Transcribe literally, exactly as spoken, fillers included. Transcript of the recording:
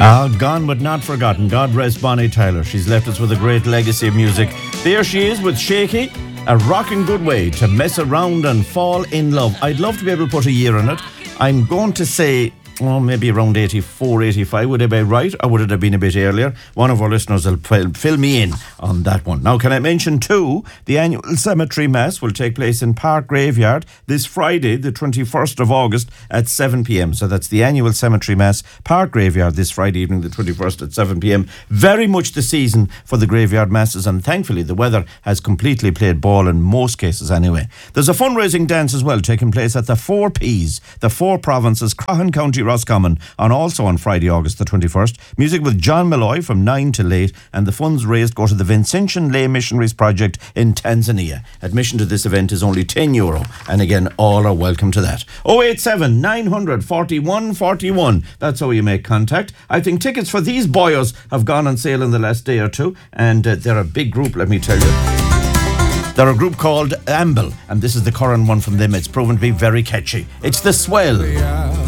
Ah, gone but not forgotten. God rest Bonnie Tyler. She's left us with a great legacy of music. There she is with Shaky, a rockin' good way to mess around and fall in love. I'd love to be able to put a year on it. I'm going to say, oh, maybe around eighty-four, eighty-five. Would I be right, or would it have been a bit earlier? One of our listeners will fill, fill me in on that one. Now, can I mention too, the annual cemetery mass will take place in Park Graveyard this Friday, the twenty-first of August at seven p.m. So that's the annual cemetery mass, Park Graveyard, this Friday evening, the twenty-first at seven p.m. Very much the season for the graveyard masses, and thankfully the weather has completely played ball in most cases anyway. There's a fundraising dance as well taking place at the Four Ps, the Four Provinces, Croghan County, Roscommon, on also on Friday, August the twenty-first. Music with John Malloy from nine till eight, and the funds raised go to the Vincentian Lay Missionaries Project in Tanzania. Admission to this event is only ten euro, and again, all are welcome to that. oh eight seven, nine hundred, forty-one forty-one. That's how you make contact. I think tickets for these boyos have gone on sale in the last day or two, and uh, they're a big group, let me tell you. They're a group called Amble, and this is the current one from them. It's proven to be very catchy. It's The Swell.